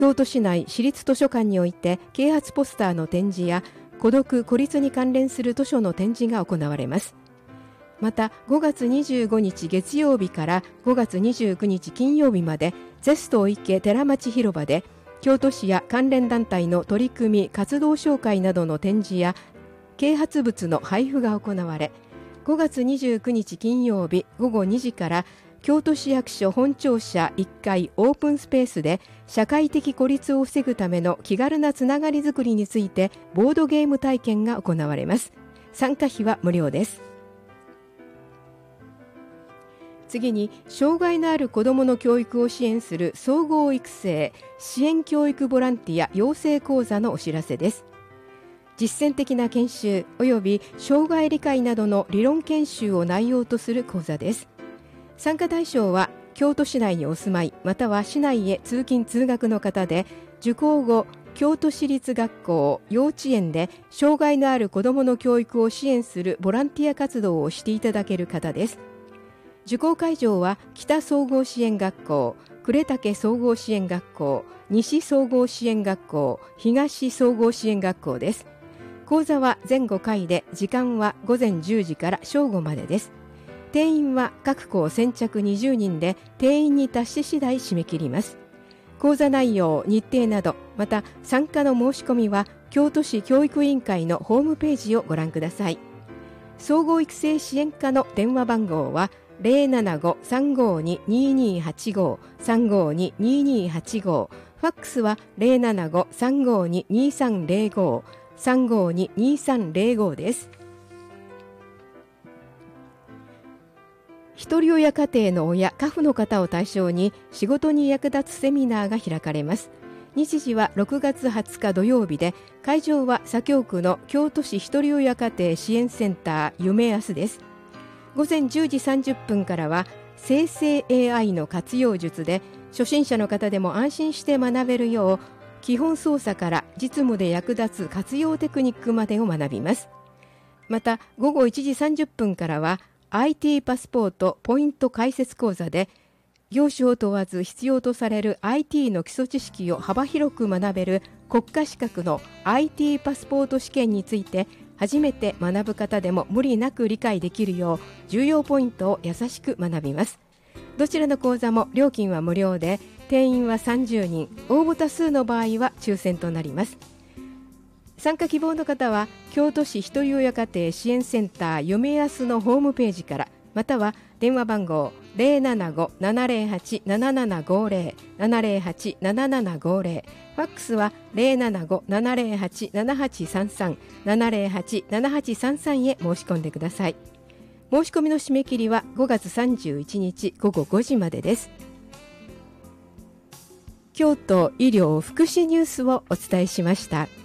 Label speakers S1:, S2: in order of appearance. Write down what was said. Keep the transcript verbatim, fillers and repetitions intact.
S1: 京都市内市立図書館において啓発ポスターの展示や孤独・孤立に関連する図書の展示が行われます。またごがつにじゅうごにち月曜日からごがつにじゅうくにち金曜日までゼスト池寺町広場で京都市や関連団体の取り組み活動紹介などの展示や啓発物の配布が行われ、ごがつにじゅうくにち金曜日ごごにじから京都市役所本庁舎いっかいオープンスペースで社会的孤立を防ぐための気軽なつながりづくりについてボードゲーム体験が行われます。参加費は無料です。次に、障害のある子どもの教育を支援する総合育成支援教育ボランティア養成講座のお知らせです。実践的な研修及び障害理解などの理論研修を内容とする講座です。参加対象は京都市内にお住まいまたは市内へ通勤通学の方で、受講後京都市立学校幼稚園で障害のある子どもの教育を支援するボランティア活動をしていただける方です。受講会場は北総合支援学校、呉竹総合支援学校、西総合支援学校、東総合支援学校です。講座は全ごかいで、時間はごぜんじゅうじから正午までです。定員は各校先着にじゅうにんで、定員に達し次第締め切ります。講座内容、日程など、また参加の申し込みは京都市教育委員会のホームページをご覧ください。総合育成支援課の電話番号は ゼロななご さんごに にーにーはちご さんごに にーにーはちご、ファックスは ゼロななご さんごに にーさんゼロご さんごに にーさんゼロご です。ひとり親家庭の親、家父の方を対象に仕事に役立つセミナーが開かれます。日時はろくがつはつか土曜日で、会場は左京区の京都市ひとり親家庭支援センター夢安です。午前じゅうじさんじゅっぷんからは生成 エーアイ の活用術で、初心者の方でも安心して学べるよう基本操作から実務で役立つ活用テクニックまでを学びます。また午後いちじさんじゅっぷんからは アイティー パスポートポイント解説講座で、業種を問わず必要とされる アイティー の基礎知識を幅広く学べる国家資格の アイティー パスポート試験について、初めて学ぶ方でも無理なく理解できるよう重要ポイントを優しく学びます。どちらの講座も料金は無料で、定員はさんじゅうにん、応募多数の場合は抽選となります。参加希望の方は京都市ひとり親家庭支援センター夢安のホームページから、または電話番号 ゼロななご ななゼロはち ななななごゼロ ななゼロはち ななななごゼロ、ファックスは ゼロななご ななゼロはち ななはちさんさん ななゼロはち ななはちさんさんへ申し込んでください。申し込みの締め切りはごがつさんじゅういちにちごごごじまでです。京都医療福祉ニュースをお伝えしました。